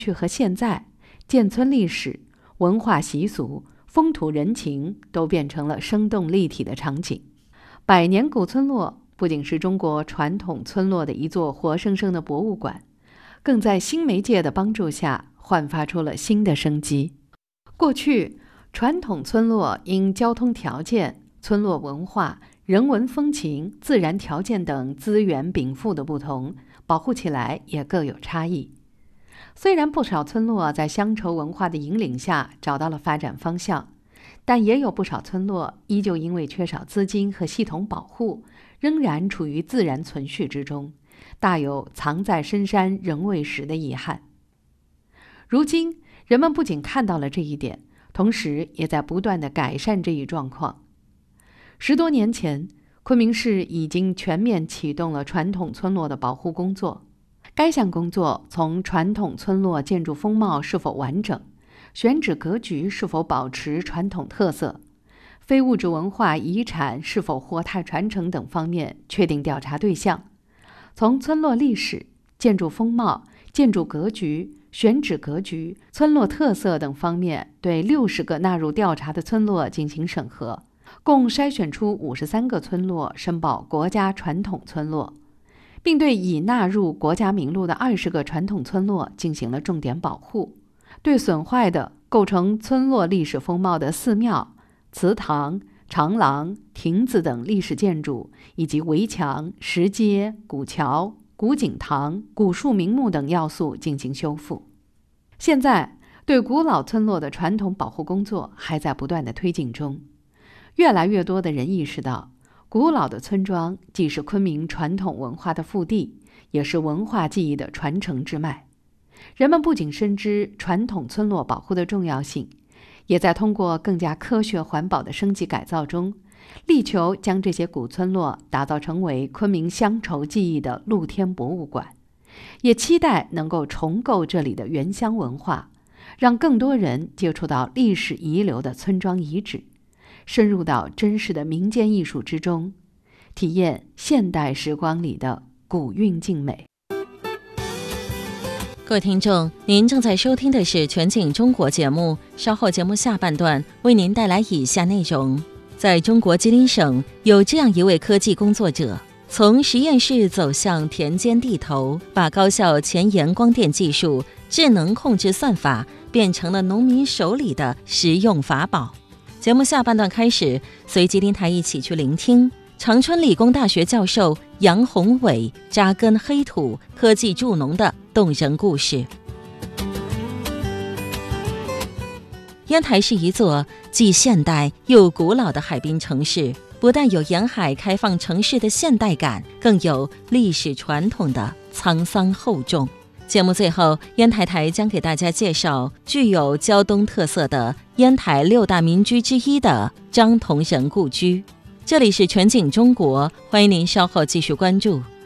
去和现在，建村历史、文化习俗、风土人情都变成了生动立体的场景。百年古村落不仅是中国传统村落的一座活生生的博物馆，更在新媒介的帮助下焕发出了新的生机。过去，传统村落因交通条件、村落文化、人文风情、自然条件等资源禀赋的不同，保护起来也各有差异。虽然不少村落在乡愁文化的引领下找到了发展方向，但也有不少村落依旧因为缺少资金和系统保护，仍然处于自然存续之中，大有藏在深山仍未识的遗憾。如今，人们不仅看到了这一点，同时也在不断地改善这一状况。10多年前，昆明市已经全面启动了传统村落的保护工作。该项工作从传统村落建筑风貌是否完整、选址格局是否保持传统特色、非物质文化遗产是否活态传承等方面确定调查对象；从村落历史、建筑风貌、建筑格局、选址格局、村落特色等方面对60个纳入调查的村落进行审核，共筛选出53个村落申报国家传统村落，并对已纳入国家名录的20个传统村落进行了重点保护。对损坏的构成村落历史风貌的寺庙、祠堂、长廊、亭子等历史建筑，以及围墙、石阶、古桥、古井堂、古树名木等要素进行修复。现在，对古老村落的传统保护工作还在不断的推进中。越来越多的人意识到，古老的村庄既是昆明传统文化的腹地，也是文化记忆的传承之脉。人们不仅深知传统村落保护的重要性，也在通过更加科学环保的升级改造中，力求将这些古村落打造成为昆明乡愁记忆的露天博物馆，也期待能够重构这里的原乡文化，让更多人接触到历史遗留的村庄遗址，深入到真实的民间艺术之中，体验现代时光里的古韵静美。 各位听众，您正在收听的是全景中国节目，稍后节目下半段为您带来以下内容。在中国吉林省，有这样一位科技工作者，从实验室走向田间地头，把高效前沿光电技术、智能控制算法变成了农民手里的实用法宝。节目下半段开始，随吉林台一起去聆听长春理工大学教授杨宏伟扎根黑土科技助农的动人故事。烟台是一座既现代又古老的海滨城市，不但有沿海开放城市的现代感，更有历史传统的沧桑厚重。节目最后，烟台台将给大家介绍具有胶东特色的烟台6大民居之一的张同仁故居。这里是全景中国，欢迎您稍后继续关注。